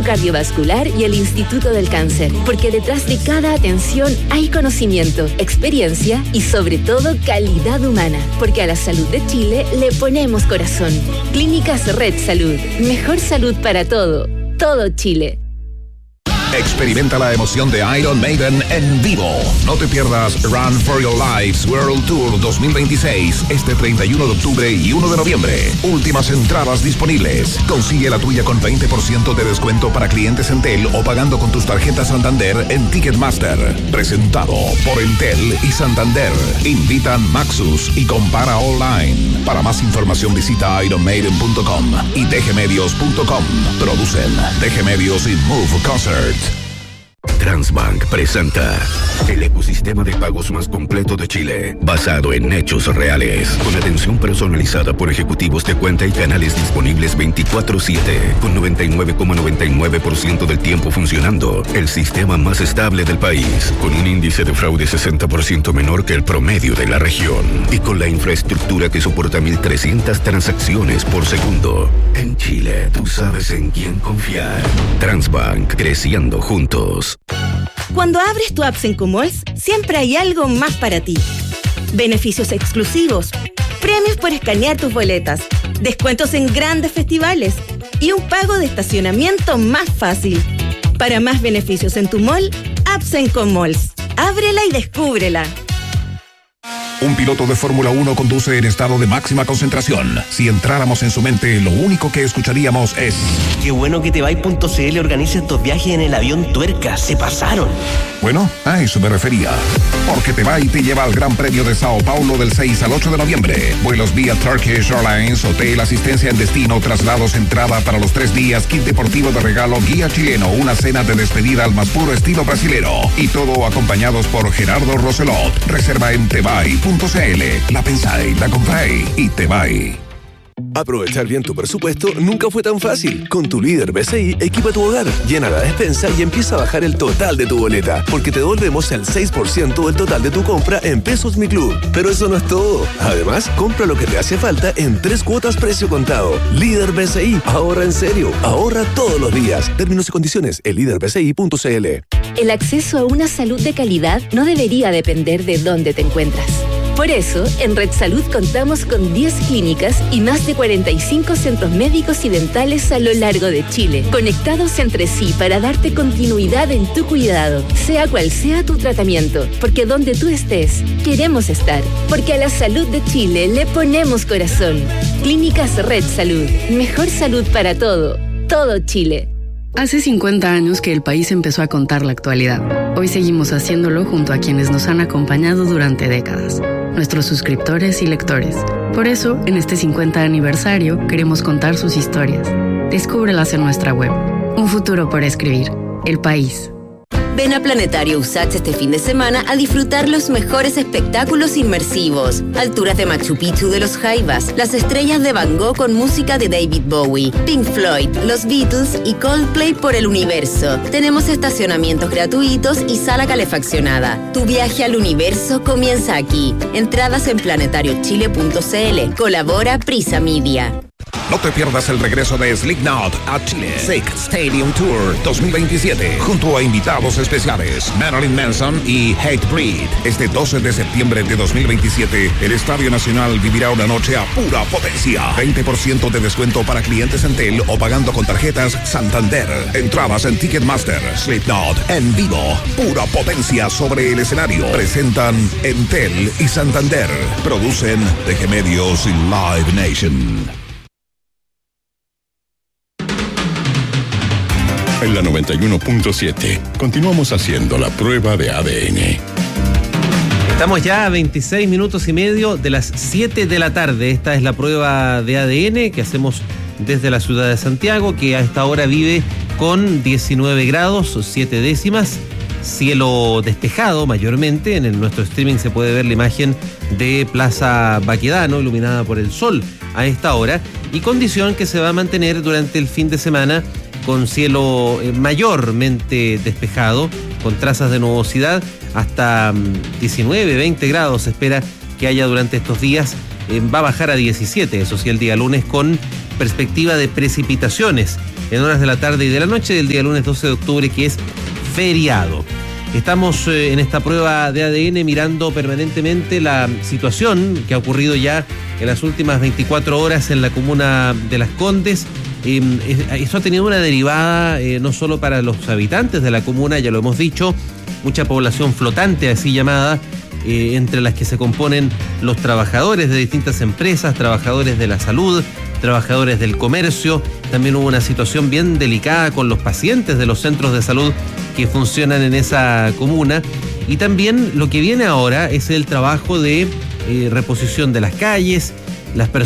Cardiovascular y el Instituto del Cáncer, porque detrás de cada atención hay conocimiento, experiencia y sobre todo calidad humana, porque a la salud de Chile le ponemos corazón. Clínicas Red Salud, mejor salud para todo Chile. Experimenta la emoción de Iron Maiden en vivo. No te pierdas Run for Your Lives World Tour 2026 este 31 de octubre y 1 de noviembre. Últimas entradas disponibles. Consigue la tuya con 20% de descuento para clientes Entel o pagando con tus tarjetas Santander en Ticketmaster. Presentado por Entel y Santander. Invitan Maxus y Compara Online. Para más información visita ironmaiden.com y dgmedios.com. Producen DG Medios y Move Concert. Transbank presenta el ecosistema de pagos más completo de Chile, basado en hechos reales, con atención personalizada por ejecutivos de cuenta y canales disponibles 24/7, con 99,99% del tiempo funcionando, el sistema más estable del país, con un índice de fraude 60% menor que el promedio de la región, y con la infraestructura que soporta 1.300 transacciones por segundo. En Chile, tú sabes en quién confiar. Transbank, creciendo juntos. Cuando abres tu app en Comols, siempre hay algo más para ti. Beneficios exclusivos, premios por escanear tus boletas, descuentos en grandes festivales y un pago de estacionamiento más fácil. Para más beneficios en tu mall, apps en Comols. Ábrela y descúbrela. Un piloto de Fórmula 1 conduce en estado de máxima concentración. Si entráramos en su mente, lo único que escucharíamos es: qué bueno que Tebay.cl organiza estos viajes en el avión Tuerca. Se pasaron. Bueno, a eso me refería. Porque Tebay te lleva al Gran Premio de Sao Paulo del 6 al 8 de noviembre. Vuelos vía Turkish Airlines, hotel, asistencia en destino, traslados, entrada para los 3 días, kit deportivo de regalo, guía chileno, una cena de despedida al más puro estilo brasilero. Y todo acompañados por Gerardo Roselot. Reserva en Tebay.cl. La pensáis, la compráis y Tebay. Aprovechar bien tu presupuesto nunca fue tan fácil. Con tu líder BCI, equipa tu hogar, llena la despensa y empieza a bajar el total de tu boleta, porque te devolvemos el 6% del total de tu compra en Pesos Mi Club. Pero eso no es todo. Además, compra lo que te hace falta en 3 cuotas precio contado. Líder BCI, ahorra en serio, ahorra todos los días. Términos y condiciones en líderbci.cl. El acceso a una salud de calidad no debería depender de dónde te encuentras. Por eso, en Red Salud contamos con 10 clínicas y más de 45 centros médicos y dentales a lo largo de Chile, conectados entre sí para darte continuidad en tu cuidado, sea cual sea tu tratamiento, porque donde tú estés, queremos estar, porque a la salud de Chile le ponemos corazón. Clínicas Red Salud, mejor salud para todo Chile. Hace 50 años que el país empezó a contar la actualidad. Hoy seguimos haciéndolo junto a quienes nos han acompañado durante décadas, nuestros suscriptores y lectores. Por eso, en este 50 aniversario, queremos contar sus historias. Descúbrelas en nuestra web. Un futuro por escribir. El País. Ven a Planetario USACH este fin de semana a disfrutar los mejores espectáculos inmersivos. Alturas de Machu Picchu de los Jaivas, las estrellas de Van Gogh con música de David Bowie, Pink Floyd, los Beatles y Coldplay por el universo. Tenemos estacionamientos gratuitos y sala calefaccionada. Tu viaje al universo comienza aquí. Entradas en planetariochile.cl. Colabora Prisa Media. No te pierdas el regreso de Slipknot a Chile. Sick Stadium Tour 2027, junto a invitados especiales Marilyn Manson y Hatebreed. Este 12 de septiembre de 2027, el Estadio Nacional vivirá una noche a pura potencia. 20% de descuento para clientes Entel o pagando con tarjetas Santander. Entradas en Ticketmaster. Slipknot en vivo, pura potencia sobre el escenario. Presentan Entel y Santander. Producen DG Medios y Live Nation. En la 91.7 continuamos haciendo la prueba de ADN. Estamos ya a 26 minutos y medio de las 7 de la tarde. Esta es la prueba de ADN que hacemos desde la ciudad de Santiago, que a esta hora vive con 19 grados, 7 décimas, cielo despejado mayormente. En nuestro streaming se puede ver la imagen de Plaza Baquedano iluminada por el sol a esta hora, y condición que se va a mantener durante el fin de semana con cielo mayormente despejado, con trazas de nubosidad, hasta 19, 20 grados se espera que haya durante estos días. Va a bajar a 17, eso sí, el día lunes, con perspectiva de precipitaciones en horas de la tarde y de la noche del día lunes 12 de octubre, que es feriado. Estamos en esta prueba de ADN mirando permanentemente la situación que ha ocurrido ya en las últimas 24 horas en la comuna de Las Condes. Eso ha tenido una derivada no solo para los habitantes de la comuna, ya lo hemos dicho, mucha población flotante así llamada, entre las que se componen los trabajadores de distintas empresas, trabajadores de la salud, trabajadores del comercio. También hubo una situación bien delicada con los pacientes de los centros de salud que funcionan en esa comuna. Y también lo que viene ahora es el trabajo de reposición de las calles, las personas